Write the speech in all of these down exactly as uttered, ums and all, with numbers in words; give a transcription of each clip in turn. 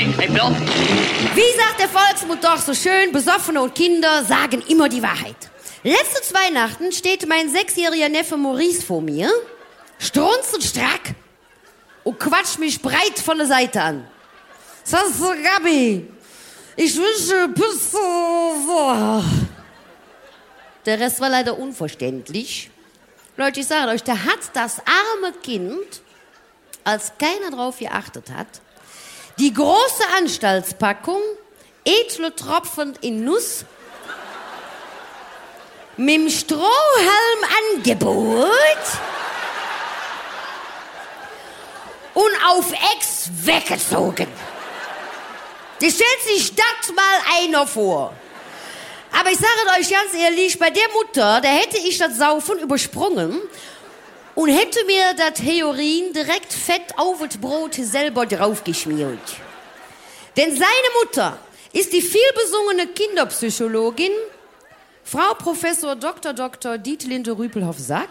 Ein, ein Block. Wie sagt der Volksmund doch so schön, Besoffene und Kinder sagen immer die Wahrheit. Letzte Weihnachten steht mein sechsjähriger Neffe Maurice vor mir, strunzend strack und quatscht mich breit von der Seite an. Sagst du, Gabi, ich wünsche bis so. Der Rest war leider unverständlich. Leute, ich sage euch, da hat das arme Kind, als keiner drauf geachtet hat, die große Anstaltspackung edle Tropfen in Nuss mit dem Strohhalm-Angebot und auf Ex weggezogen. Das stellt sich das mal einer vor. Aber ich sage euch ganz ehrlich, bei der Mutter, da hätte ich das Saufen übersprungen und hätte mir das Heroin direkt fett auf das Brot selber draufgeschmiert. Denn seine Mutter ist die vielbesungene Kinderpsychologin Frau Professor Doktor Doktor Dietlinde Rüpelhoff-Sack,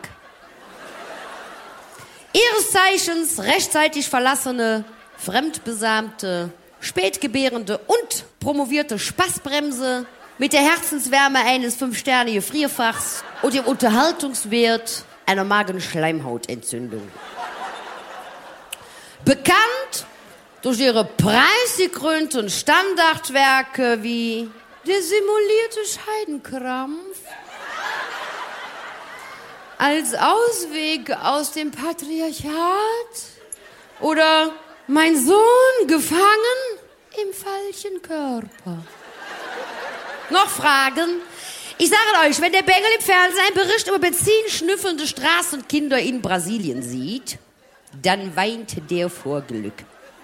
ihres Zeichens rechtzeitig verlassene, fremdbesamte, spätgebärende und promovierte Spaßbremse mit der Herzenswärme eines Fünf-Sterne-Gefrierfachs und dem Unterhaltungswert einer Magenschleimhautentzündung. Bekannt durch ihre preisgekrönten Standardwerke wie Der simulierte Scheidenkrampf, Als Ausweg aus dem Patriarchat oder Mein Sohn gefangen im falschen Körper. Noch Fragen? Ich sage euch, wenn der Bengel im Fernsehen einen Bericht über benzinschnüffelnde Straßenkinder in Brasilien sieht, dann weint der vor Glück.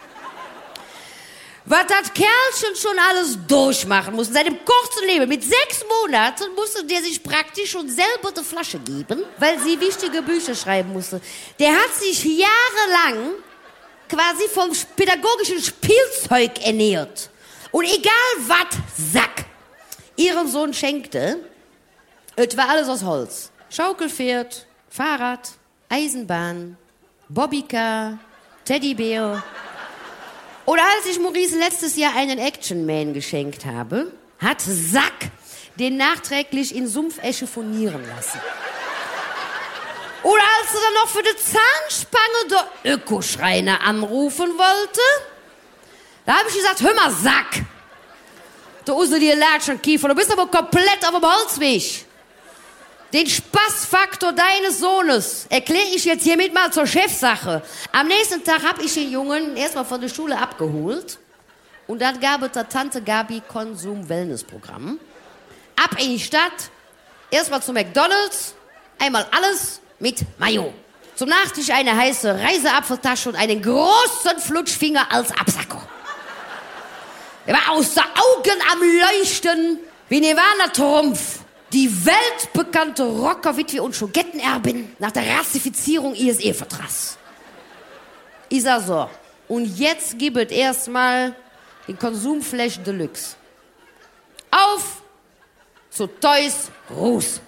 Was das Kerlchen schon alles durchmachen muss in seinem kurzen Leben. Mit sechs Monaten musste der sich praktisch schon selber die Flasche geben, weil sie wichtige Bücher schreiben musste. Der hat sich jahrelang quasi vom pädagogischen Spielzeug ernährt. Und egal was Sack ihrem Sohn schenkte, es war alles aus Holz. Schaukelpferd, Fahrrad, Eisenbahn, Bobbycar, Teddybär. Oder als ich Maurice letztes Jahr einen Action-Man geschenkt habe, hat Sack den nachträglich in Sumpfesche furnieren lassen. Oder als er dann noch für die Zahnspange der Ökoschreiner anrufen wollte, da habe ich gesagt, hör mal, Sack, du Usse dir Latschenkiefer, du bist aber komplett auf dem Holzweg. Den Spaßfaktor deines Sohnes erkläre ich jetzt hiermit mal zur Chefsache. Am nächsten Tag habe ich den Jungen erstmal von der Schule abgeholt und dann gab es das Tante Gabi Konsum-Wellness-Programm. Ab in die Stadt, erstmal zu McDonald's, einmal alles mit Mayo. Zum Nachtisch eine heiße Reiseapfeltasche und einen großen Flutschfinger als Absacker. Er war außer Augen am Leuchten wie Nirvana Trumpf. Die weltbekannte Rockerwitwe und Schogettenerbin nach der Rassifizierung ihres Ehevertrags. Ich sag so, und jetzt gibt es erstmal den Konsumflash Deluxe. Auf zu Toys R Us.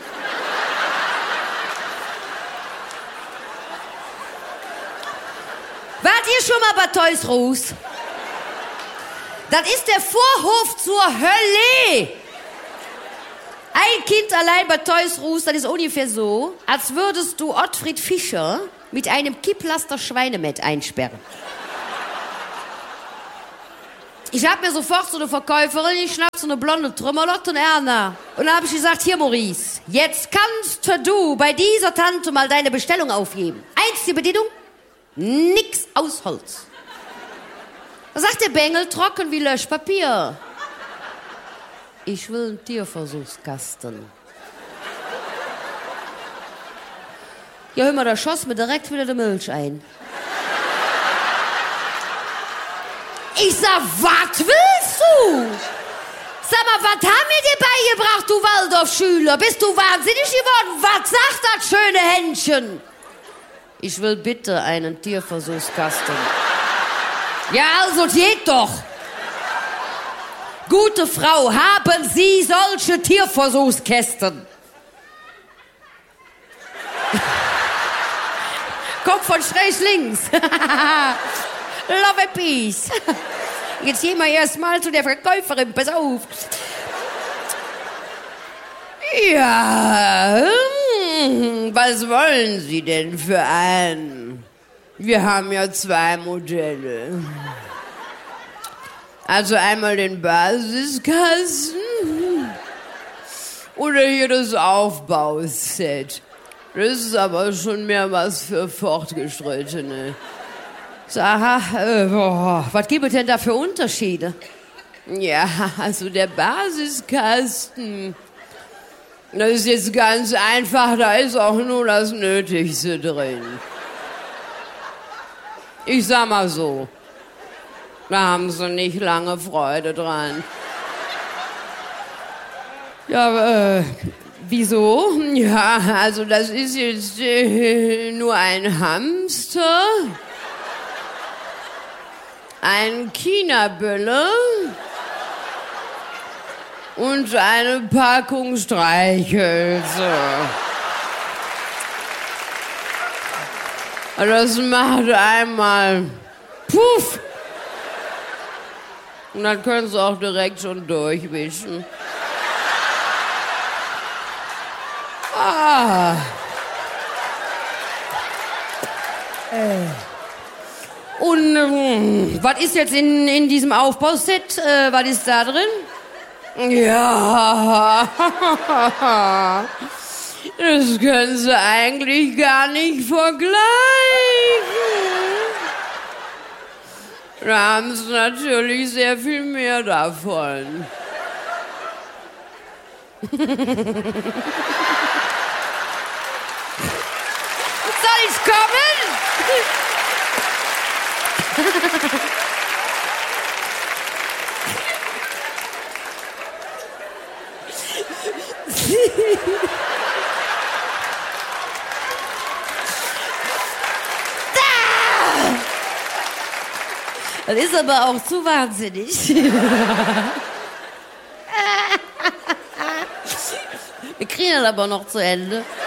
Wart ihr schon mal bei Toys R Us? Das ist der Vorhof zur Hölle. Ein Kind allein bei Toys R Us, das ist ungefähr so, als würdest du Ottfried Fischer mit einem Kipplaster Schweinemett einsperren. Ich hab mir sofort so eine Verkäuferin, ich schnapp so eine blonde Trümmerlotte und Erna. Und dann hab ich gesagt, hier Maurice, jetzt kannst du bei dieser Tante mal deine Bestellung aufgeben. Eins die Bedienung, nix aus Holz. Da sagt der Bengel, trocken wie Löschpapier. Ich will einen Tierversuchskasten. Ja, hör mal, da schoss mir direkt wieder die Milch ein. Ich sag, was willst du? Sag mal, was haben wir dir beigebracht, du Waldorfschüler? Bist du wahnsinnig geworden? Was sagt das schöne Händchen? Ich will bitte einen Tierversuchskasten. Ja, also, geht doch. Gute Frau, haben Sie solche Tierversuchskästen? Kommt von schräg links. Love and peace. Jetzt gehen wir erst mal zu der Verkäuferin, pass auf. Ja, hm, was wollen Sie denn für einen? Wir haben ja zwei Modelle. Also einmal den Basiskasten oder hier das Aufbauset. Das ist aber schon mehr was für Fortgeschrittene. Sag, äh, boah, was gibt es denn da für Unterschiede? Ja, also der Basiskasten, das ist jetzt ganz einfach, da ist auch nur das Nötigste drin. Ich sag mal so, da haben sie nicht lange Freude dran. Ja, äh, wieso? Ja, also das ist jetzt äh, nur ein Hamster, ein China-Bölle und eine Packung Streichhölzer. Das macht einmal puff. Und dann können Sie auch direkt schon durchwischen. Ah. Und ähm, was ist jetzt in, in diesem Aufbauset? Äh, was ist da drin? Ja, das können Sie eigentlich gar nicht vergleichen. Da haben Sie natürlich sehr viel mehr davon. Soll ich kommen? Das ist aber auch zu wahnsinnig. Wir kriegen das aber noch zu Ende.